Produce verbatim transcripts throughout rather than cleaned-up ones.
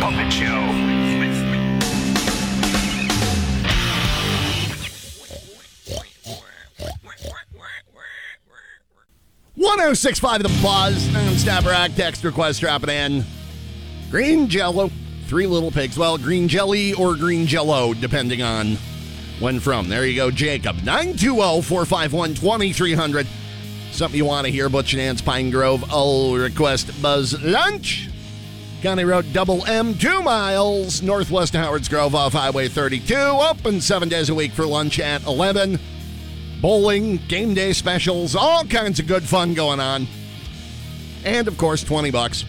Puppet Show. one oh six point five The Buzz, non-stop rock, text request dropping in. Green Jello, Three Little Pigs. Well, green jelly or green jello, depending on when from. There you go, Jacob. nine two zero, four five one, two three zero zero. Something you want to hear, Butch and Ann's Pine Grove. I'll request Buzz Lunch. County Road Double M, two miles northwest of Howards Grove off Highway thirty-two. Open seven days a week for lunch at eleven. Bowling, game day specials, all kinds of good fun going on. And, of course, twenty bucks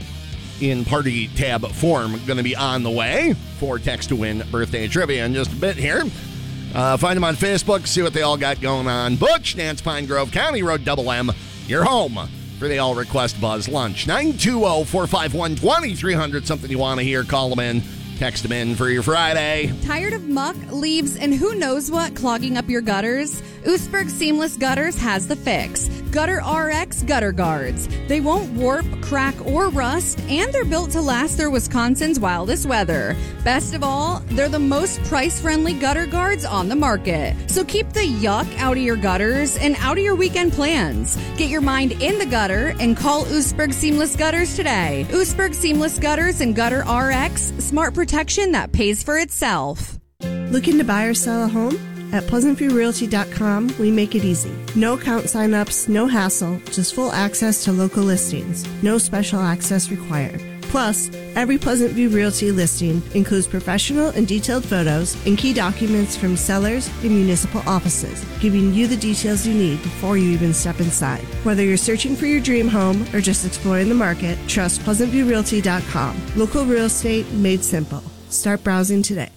in party tab form going to be on the way for Text to Win birthday trivia in just a bit here. Uh, find them on Facebook, see what they all got going on. Butch, Nance Pine Grove, County Road Double M, your home for the All Request Buzz Lunch. nine two zero, four five one, two three zero zero. Something you want to hear, call them in. Text them in for your Friday. Tired of muck, leaves, and who knows what clogging up your gutters? Oostburg Seamless Gutters has the fix. Gutter R X Gutter Guards. They won't warp, crack, or rust, and they're built to last through Wisconsin's wildest weather. Best of all, they're the most price-friendly gutter guards on the market. So keep the yuck out of your gutters and out of your weekend plans. Get your mind in the gutter and call Oostburg Seamless Gutters today. Oostburg Seamless Gutters and Gutter R X. Smart protection that pays for itself. Looking to buy or sell a home? At Pleasant View Realty dot com, we make it easy. No account sign-ups, no hassle, just full access to local listings. No special access required. Plus, every Pleasant View Realty listing includes professional and detailed photos and key documents from sellers and municipal offices, giving you the details you need before you even step inside. Whether you're searching for your dream home or just exploring the market, trust Pleasant View Realty dot com. Local real estate made simple. Start browsing today.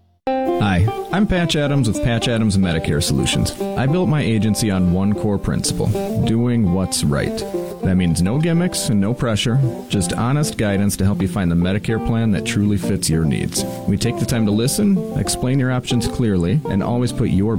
Hi, I'm Patch Adams with Patch Adams Medicare Solutions. I built my agency on one core principle, doing what's right. That means no gimmicks and no pressure, just honest guidance to help you find the Medicare plan that truly fits your needs. We take the time to listen, explain your options clearly, and always put your